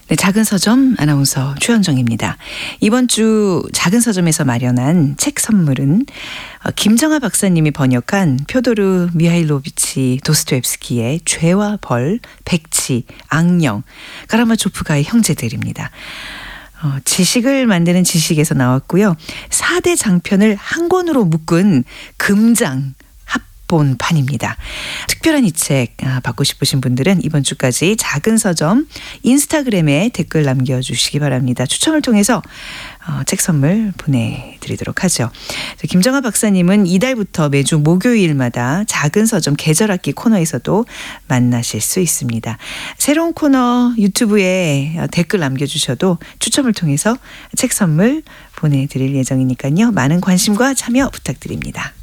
네, 작은 서점 아나운서 최현정입니다. 이번 주 작은 서점에서 마련한 책 선물은 김정아 박사님이 번역한 표도르 미하일로비치 도스토옙스키의 죄와 벌, 백치, 악령, 카라마초프가의 형제들입니다. 지식을 만드는 지식에서 나왔고요. 4대 장편을 한 권으로 묶은 금장 본판입니다. 특별한 이 책 받고 싶으신 분들은 이번 주까지 작은 서점 인스타그램에 댓글 남겨주시기 바랍니다. 추첨을 통해서 책 선물 보내드리도록 하죠. 김정아 박사님은 이달부터 매주 목요일마다 작은 서점 계절학기 코너에서도 만나실 수 있습니다. 새로운 코너 유튜브에 댓글 남겨주셔도 추첨을 통해서 책 선물 보내드릴 예정이니까요. 많은 관심과 참여 부탁드립니다.